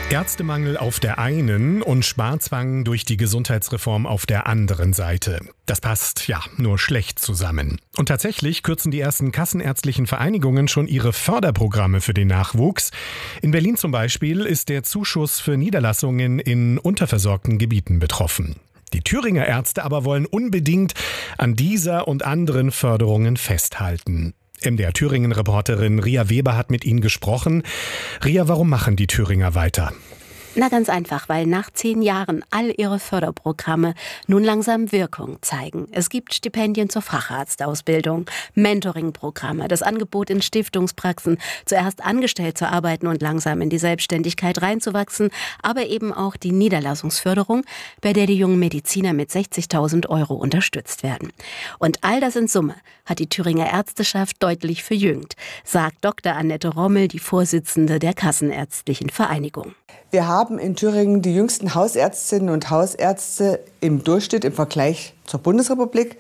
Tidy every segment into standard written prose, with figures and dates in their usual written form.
Ärztemangel auf der einen und Sparzwang durch die Gesundheitsreform auf der anderen Seite. Das passt ja nur schlecht zusammen. Und tatsächlich kürzen die ersten kassenärztlichen Vereinigungen schon ihre Förderprogramme für den Nachwuchs. In Berlin zum Beispiel ist der Zuschuss für Niederlassungen in unterversorgten Gebieten betroffen. Die Thüringer Ärzte aber wollen unbedingt an dieser und anderen Förderungen festhalten. MDR Thüringen-Reporterin Ria Weber hat mit ihnen gesprochen. Ria, warum machen die Thüringer weiter? Na, ganz einfach, weil nach 10 Jahren all ihre Förderprogramme nun langsam Wirkung zeigen. Es gibt Stipendien zur Facharztausbildung, Mentoring-Programme, das Angebot in Stiftungspraxen, zuerst angestellt zu arbeiten und langsam in die Selbstständigkeit reinzuwachsen, aber eben auch die Niederlassungsförderung, bei der die jungen Mediziner mit 60.000 € unterstützt werden. Und all das in Summe hat die Thüringer Ärzteschaft deutlich verjüngt, sagt Dr. Annette Rommel, die Vorsitzende der Kassenärztlichen Vereinigung. Wir haben in Thüringen die jüngsten Hausärztinnen und Hausärzte im Durchschnitt im Vergleich zur Bundesrepublik.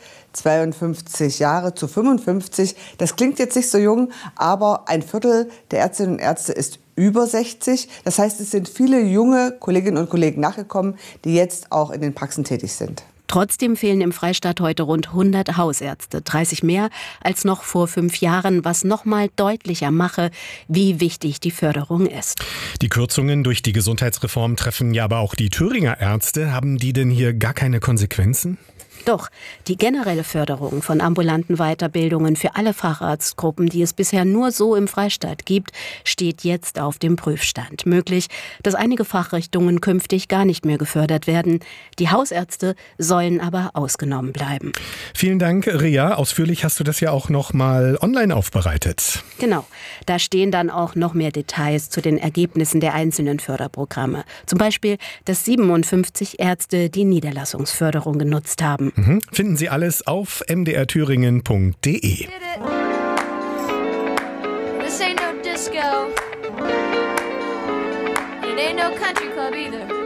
52 Jahre zu 55. Das klingt jetzt nicht so jung, aber ein Viertel der Ärztinnen und Ärzte ist über 60. Das heißt, es sind viele junge Kolleginnen und Kollegen nachgekommen, die jetzt auch in den Praxen tätig sind. Trotzdem fehlen im Freistaat heute rund 100 Hausärzte, 30 mehr als noch vor 5 Jahren, was nochmal deutlicher mache, wie wichtig die Förderung ist. Die Kürzungen durch die Gesundheitsreform treffen ja aber auch die Thüringer Ärzte. Haben die denn hier gar keine Konsequenzen? Doch, die generelle Förderung von ambulanten Weiterbildungen für alle Facharztgruppen, die es bisher nur so im Freistaat gibt, steht jetzt auf dem Prüfstand. Möglich, dass einige Fachrichtungen künftig gar nicht mehr gefördert werden. Die Hausärzte sollen aber ausgenommen bleiben. Vielen Dank, Ria. Ausführlich hast du das ja auch noch mal online aufbereitet. Genau, da stehen dann auch noch mehr Details zu den Ergebnissen der einzelnen Förderprogramme. Zum Beispiel, dass 57 Ärzte die Niederlassungsförderung genutzt haben. Finden Sie alles auf mdrthüringen.de. This ain't no disco. It ain't no country club either.